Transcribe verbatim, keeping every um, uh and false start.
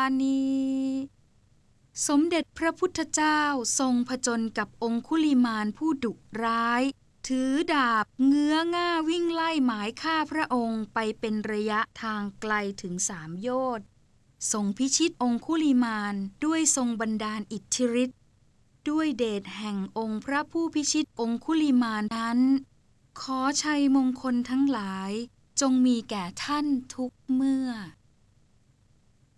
ณีสมเด็จพระพุทธเจ้าทรงผจญกับองคุลิมานผู้ดุร้ายถือดาบเงื้อง่าวิ่งไล่หมายฆ่าพระองค์ไปเป็นระยะทางไกลถึงสามโยชน์ทรงพิชิตองคุลิมานด้วยทรงบันดาลอิทธิฤทธิ์ด้วยเดชแห่งองค์พระผู้พิชิตองคุลิมานนั้นขอชัยมงคลทั้งหลายจงมีแก่ท่านทุกเมื่อ